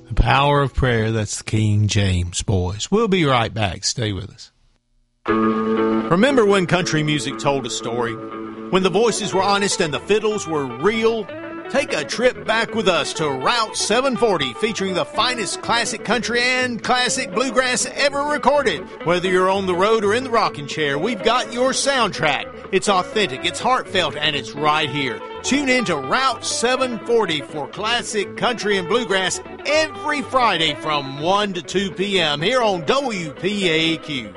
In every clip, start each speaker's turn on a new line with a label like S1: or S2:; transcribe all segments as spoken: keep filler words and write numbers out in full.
S1: The power of prayer. That's the King James Boys. We'll be right back. Stay with us.
S2: Remember when country music told a story? When the voices were honest and the fiddles were real? Take a trip back with us to Route seven forty, featuring the finest classic country and classic bluegrass ever recorded. Whether you're on the road or in the rocking chair, we've got your soundtrack. It's authentic, it's heartfelt, and it's right here. Tune in to Route seven forty for classic country and bluegrass every Friday from one to two p.m. here on W P A Q.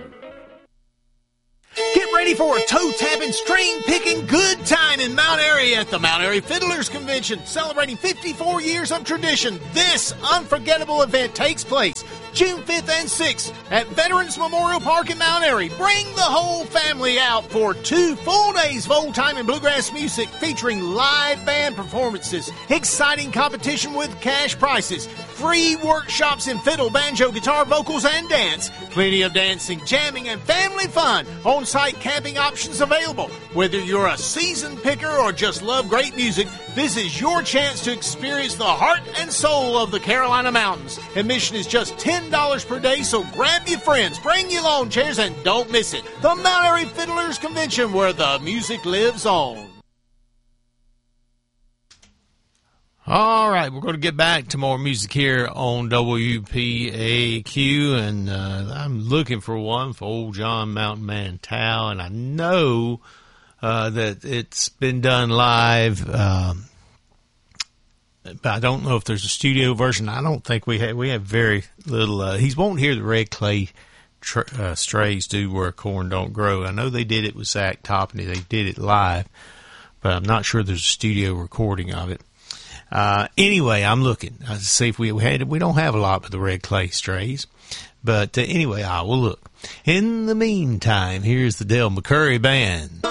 S2: Get ready for a toe-tapping, string-picking good time in Mount Airy at the Mount Airy Fiddlers Convention, celebrating fifty-four years of tradition. This unforgettable event takes place June fifth and sixth at Veterans Memorial Park in Mount Airy. Bring the whole family out for two full days of old-time and bluegrass music featuring live band performances, exciting competition with cash prizes, free workshops in fiddle, banjo, guitar, vocals, and dance, plenty of dancing, jamming, and family fun. On-site camping options available. Whether you're a seasoned picker or just love great music, this is your chance to experience the heart and soul of the Carolina Mountains. Admission is just ten dollars per day, so grab your friends, bring your lawn chairs, and don't miss it. The Mount Airy Fiddlers Convention, where the music lives on.
S1: All right, we're going to get back to more music here on W P A Q, and uh, I'm looking for one for old John Mountain Man Tao, and I know uh, that it's been done live, um, but I don't know if there's a studio version. I don't think we have. We have very little. Uh, he won't hear the Red Clay tr- uh, Strays do where corn don't grow. I know they did it with Zach Toppany. They did it live, but I'm not sure there's a studio recording of it. Uh, anyway, I'm looking uh, to see if we we had. We don't have a lot with the Red Clay Strays, but uh, anyway, I will look. In the meantime, here's the Del McCurry Band.